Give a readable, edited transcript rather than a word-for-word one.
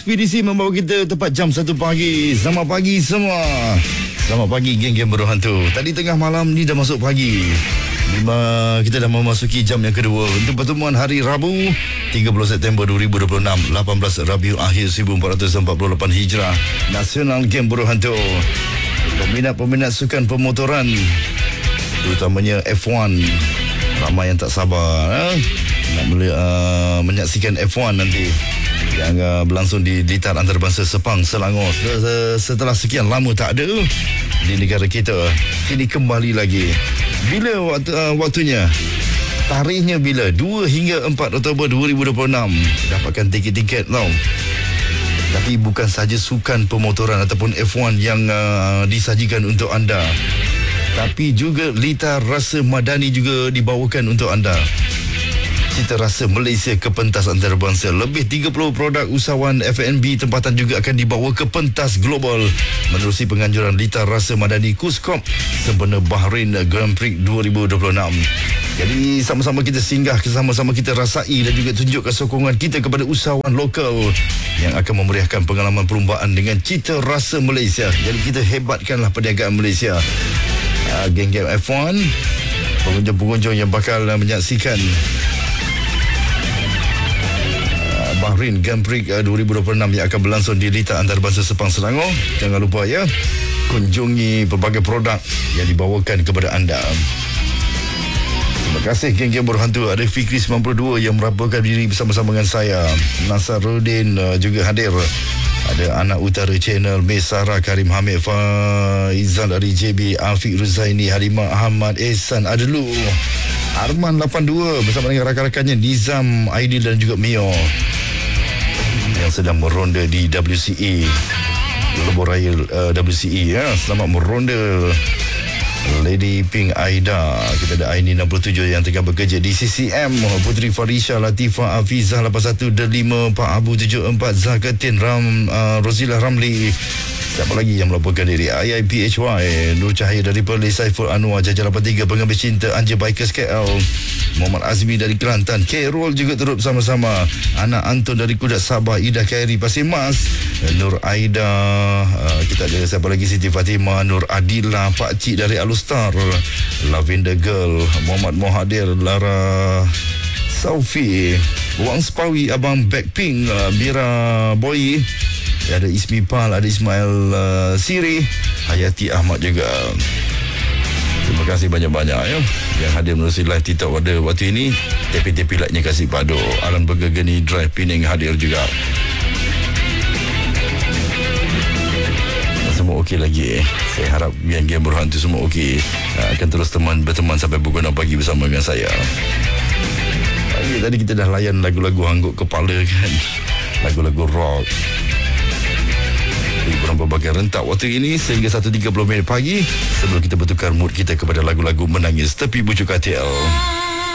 Ekspedisi membawa kita tepat jam 1 pagi. Selamat pagi semua. Selamat pagi geng-geng berhantu. Tadi tengah malam ni dah masuk pagi. Kita dah memasuki jam yang kedua untuk pertemuan hari Rabu 30 September 2026, 18 Rabiul Akhir 1448 Hijrah. Nasional Geng Berhantu. Peminat-peminat sukan pemotoran, terutamanya F1, ramai yang tak sabar nak menyaksikan F1 nanti yang berlangsung di Litar Antarabangsa Sepang, Selangor. Setelah sekian lama tak ada di negara kita, kini kembali lagi. Bila waktunya? Tarikhnya bila? 2 hingga 4 Oktober 2026. Dapatkan tiket-tiket tau. Tapi bukan saja sukan pemotoran ataupun F1 yang disajikan untuk anda, tapi juga Litar Rasa Madani juga dibawakan untuk anda. Cita Rasa Malaysia ke pentas antarabangsa. Lebih 30 produk usahawan F&B tempatan juga akan dibawa ke pentas global menerusi penganjuran Litar Rasa Madani Kuskop sempena Bahrain Grand Prix 2026. Jadi sama-sama kita singgah, sama-sama kita rasai dan juga tunjukkan sokongan kita kepada usahawan lokal yang akan memeriahkan pengalaman perlumbaan dengan Cita Rasa Malaysia. Jadi kita hebatkanlah perniagaan Malaysia. Geng-geng F1, pengunjung-pengunjung yang bakal menyaksikan Bahrain Grand Prix 2026 yang akan berlangsung di Litar Antarabangsa Sepang, Selangor. Jangan lupa ya, kunjungi pelbagai produk yang dibawakan kepada anda. Terima kasih geng-geng berhantu. Ada Fikri 92 yang merapakan diri bersama-sama dengan saya. Nasaruddin juga hadir. Ada Anak Utara Channel, Mesara, Karim Hamid, Faizal dari JB, Afiq Ruzaini, Halimah Ahmad, Ehsan Adelu, Arman 82 bersama dengan rakan-rakannya Nizam, Aidil dan juga Mio yang sedang meronda di WCE, Lebuh Raya WCE ya. Selamat meronda Lady Pink Aida. Kita ada Aini 67 yang tengah bekerja di CCM, Putri Farisha Latifah Afizah 81 5 Pak Abu 74 Zakatin Rozilah Ramli. Siapa lagi yang melaporkan diri? IIPHY Nur Cahaya dari Perlis, Saiful Anwar Jajar 83 Pengambil Cinta, Anja Bikers KL, Muhammad Azmi dari Kelantan, K-Roll juga turut bersama-sama, Anak Anton dari Kudat Sabah, Ida Khairi Pasir Mas, Nur Aida, kita ada siapa lagi, Siti Fatimah, Nur Adila, Pak Cik dari Alustar, Lavender Girl, Muhammad Mohadir, Lara Saufi, Wang Spawi, Abang Blackpink, Mira Boy, ada Ismi Pal, ada Ismail Siri, Hayati Ahmad juga. Terima kasih banyak-banyak ya yang hadir menerusi live TikTok pada waktu ini. Tepi-tepi lightnya kasih padu. Alan Bergegeni Drive Penang hadir juga. Semua okey lagi. Saya harap geng-geng berhantu semua okey. Akan terus berteman sampai pukul 6 pagi bersama dengan saya. Tadi kita dah layan lagu-lagu hangguk kepala kan, lagu-lagu rock di berbagai rentak waktu ini sehingga 1.30 minit pagi sebelum kita bertukar mood kita kepada lagu-lagu menangis tepi bujuk KTL.